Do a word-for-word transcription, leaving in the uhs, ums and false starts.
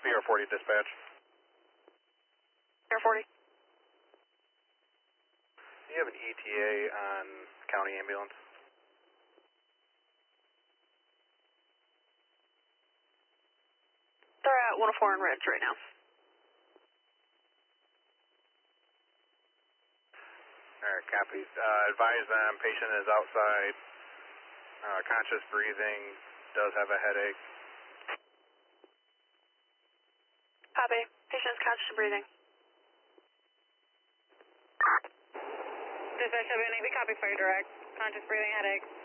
B R forty dispatch. B R forty. Do you have an E T A on county ambulance? They're at one oh four and Ridge right now. Alright, copy. Uh, advise them, patient is outside, uh, conscious breathing, does have a headache. Copy. Patient's conscious breathing. Dispatch W Navy, copy fire direct. Conscious breathing, headache.